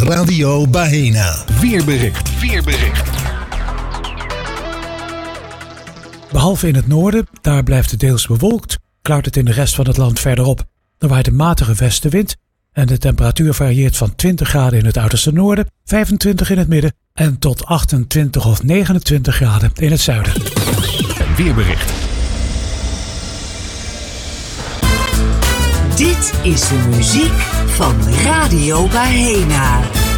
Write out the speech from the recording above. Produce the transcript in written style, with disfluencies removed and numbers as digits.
Radio Bahena. Weerbericht. Behalve in het noorden, daar blijft het deels bewolkt, klaart het in de rest van het land verderop. Er waait een matige westenwind en de temperatuur varieert van 20 graden in het uiterste noorden, 25 in het midden en tot 28 of 29 graden in het zuiden. Weerbericht. Dit is de muziek van Radio Bahena.